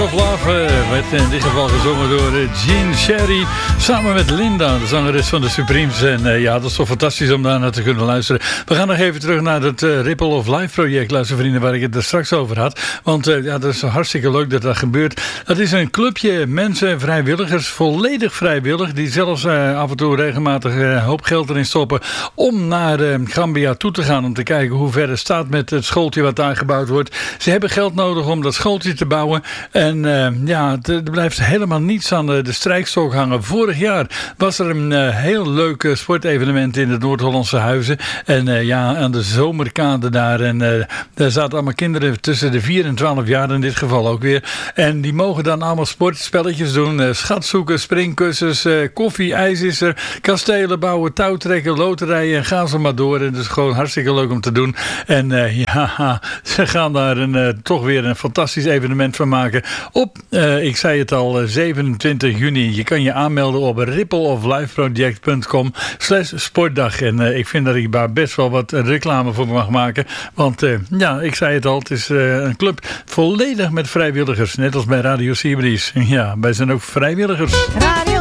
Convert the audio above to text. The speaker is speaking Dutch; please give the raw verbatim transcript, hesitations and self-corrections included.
Of Love uh, werd in dit geval gezongen door uh, Gene Sherry samen met Linda, de zangeres van de Supremes. En uh, ja, dat is toch fantastisch om daar naar te kunnen luisteren. We gaan nog even terug naar het uh, Ripple of Life project, luistervrienden, waar ik het er straks over had. Want uh, ja, dat is hartstikke leuk dat dat gebeurt. Het is een clubje mensen, vrijwilligers, volledig vrijwillig, die zelfs uh, af en toe regelmatig een uh, hoop geld erin stoppen om naar uh, Gambia toe te gaan, om te kijken hoe ver het staat met het schooltje wat daar gebouwd wordt. Ze hebben geld nodig om dat schooltje te bouwen. En uh, ja, er blijft helemaal niets aan de, de strijkstok hangen. Vorig jaar was er een uh, heel leuk uh, sportevenement in de Noord-Hollandse Huizen. En uh, ja, aan de Zomerkade daar. En uh, daar zaten allemaal kinderen tussen de vier en twaalf jaar in dit geval ook weer. En die mogen dan allemaal sportspelletjes doen. Uh, schatzoeken, springkussens, uh, koffie, ijs is er, kastelen bouwen, touwtrekken, loterijen en gaan ze maar door. En dat is gewoon hartstikke leuk om te doen. En uh, ja, ze gaan daar een, uh, toch weer een fantastisch evenement van maken. Op, uh, ik zei het al, uh, zevenentwintig juni. Je kan je aanmelden op rippleoflifeproject.com slash sportdag. En uh, ik vind dat ik daar best wel wat reclame voor mag maken. Want uh, ja, ik zei het al, het is uh, een club volledig met vrijwilligers. Net als bij Radio Seabreeze. Ja, wij zijn ook vrijwilligers. Radio